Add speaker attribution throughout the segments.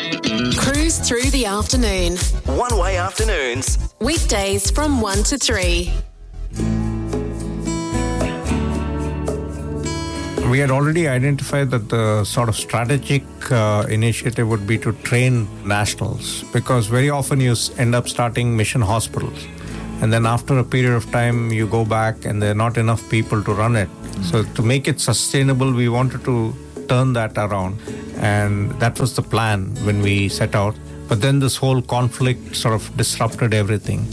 Speaker 1: Cruise through the afternoon.
Speaker 2: One-way afternoons.
Speaker 1: Weekdays from 1 to 3.
Speaker 3: We had already identified that the sort of strategic initiative would be to train nationals, because very often you end up starting mission hospitals. And then after a period of time, you go back and there are not enough people to run it. So to make it sustainable, we wanted to turn that around. And that was the plan when we set out. But then this whole conflict sort of disrupted everything.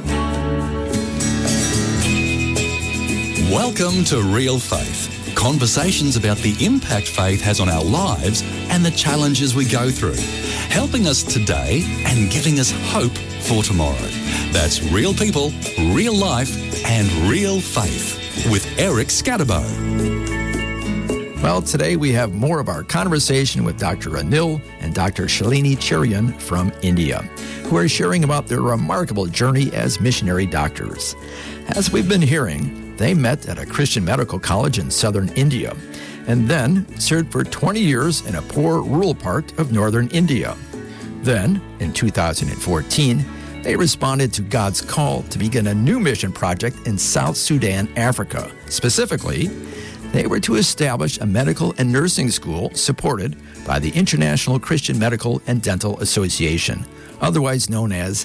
Speaker 4: Welcome to Real Faith. Conversations about the impact faith has on our lives and the challenges we go through, helping us today and giving us hope for tomorrow. That's real people, real life, and real faith with Eric Scatterbo.
Speaker 5: Well, today we have more of our conversation with Dr. Anil and Dr. Shalini Cherian from India, who are sharing about their remarkable journey as missionary doctors. As we've been hearing, they met at a Christian medical college in southern India and then served for 20 years in a poor rural part of northern India. Then, in 2014, they responded to God's call to begin a new mission project in South Sudan, Africa. Specifically, they were to establish a medical and nursing school supported by the International Christian Medical and Dental Association, otherwise known as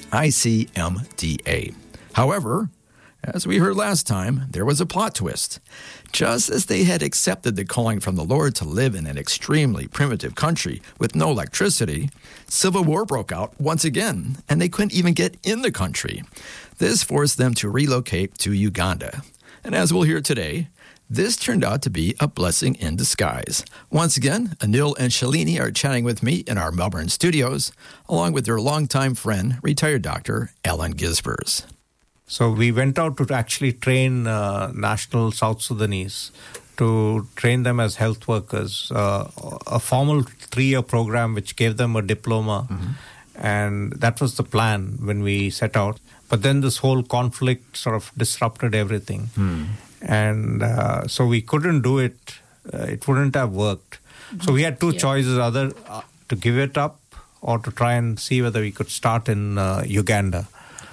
Speaker 5: ICMDA. However, as we heard last time, there was a plot twist. Just as they had accepted the calling from the Lord to live in an extremely primitive country with no electricity, civil war broke out once again, and they couldn't even get in the country. This forced them to relocate to Uganda. And as we'll hear today, this turned out to be a blessing in disguise. Once again, Anil and Shalini are chatting with me in our Melbourne studios, along with their longtime friend, retired Dr. Alan Gisbers.
Speaker 3: So we went out to actually train national South Sudanese, to train them as health workers, a formal 3-year program which gave them a diploma. And that was the plan when we set out. But then this whole conflict sort of disrupted everything. And so we couldn't do it. It wouldn't have worked. So we had two choices, either to give it up or to try and see whether we could start in Uganda.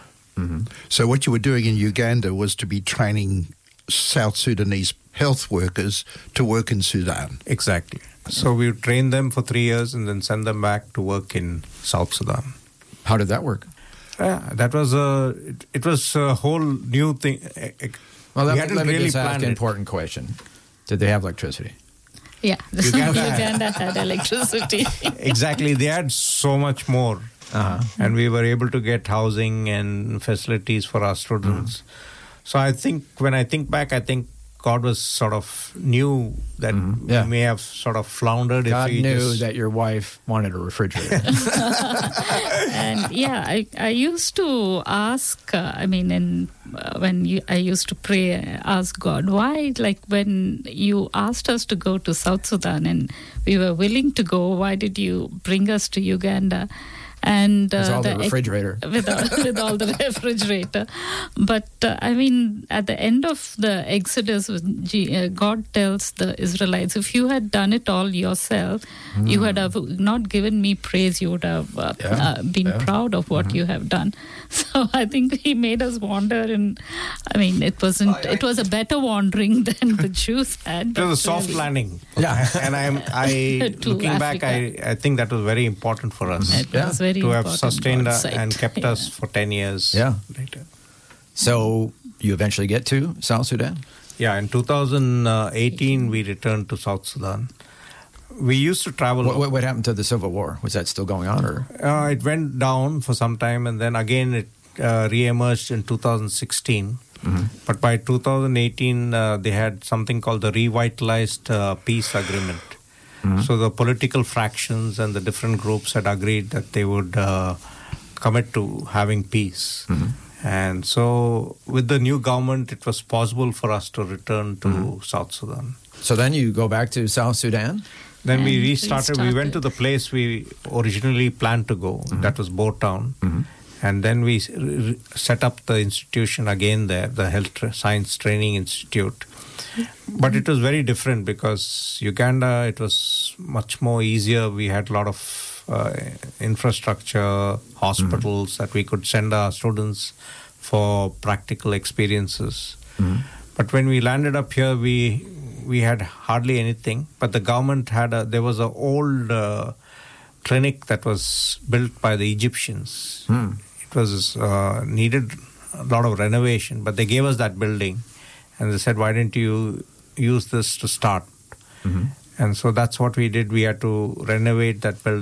Speaker 6: So what you were doing in Uganda was to be training South Sudanese health workers to work in Sudan.
Speaker 3: Exactly. So we trained them for 3 years and then send them back to work in South Sudan.
Speaker 5: How did that work?
Speaker 3: That was it was a whole new thing.
Speaker 5: Well,
Speaker 3: we
Speaker 5: let me
Speaker 3: really
Speaker 5: just ask
Speaker 3: planned
Speaker 5: an
Speaker 3: it.
Speaker 5: important question. Did they have electricity?
Speaker 7: Yeah,
Speaker 3: Uganda
Speaker 7: had electricity.
Speaker 3: Exactly. They had so much more. And we were able to get housing and facilities for our students. So I think, when I think back, I think God was sort of knew that we may have sort of floundered.
Speaker 5: God
Speaker 3: if we
Speaker 5: knew that your wife wanted a refrigerator.
Speaker 7: And yeah, I used to ask, I used to pray, ask God, why, like when you asked us to go to South Sudan and we were willing to go, why did you bring us to Uganda? And
Speaker 5: with all the refrigerator.
Speaker 7: With all the refrigerator. But at the end of the Exodus, God tells the Israelites, if you had done it all yourself, you would have not given me praise, you would have been proud of what you have done. So I think he made us wander, and it was a better wandering than the Jews had.
Speaker 3: It was a soft landing.
Speaker 5: Yeah.
Speaker 3: And looking back, I think that was very important for us.
Speaker 7: It was very
Speaker 3: to have
Speaker 7: important
Speaker 3: sustained
Speaker 7: outside.
Speaker 3: and kept us for 10 years later.
Speaker 5: So you eventually get to South Sudan?
Speaker 3: Yeah, in 2018, we returned to South Sudan. We used to travel.
Speaker 5: What happened to the Civil War? Was that still going on? Or
Speaker 3: it went down for some time, and then again it re-emerged in 2016. But by 2018, they had something called the Revitalized Peace Agreement. So the political fractions and the different groups had agreed that they would commit to having peace. And so with the new government, it was possible for us to return to South Sudan.
Speaker 5: So then you go back to South Sudan?
Speaker 3: Then we restarted. We went to the place we originally planned to go. That was Bo Town. And then we set up the institution again there, the Health Science Training Institute. But it was very different because Uganda, it was much more easier. We had a lot of infrastructure, hospitals that we could send our students for practical experiences. But when we landed up here, we had hardly anything. But the government there was an old clinic that was built by the Egyptians. It was needed a lot of renovation, but they gave us that building and they said, why didn't you use this to start? And so that's what we did. We had to renovate that building.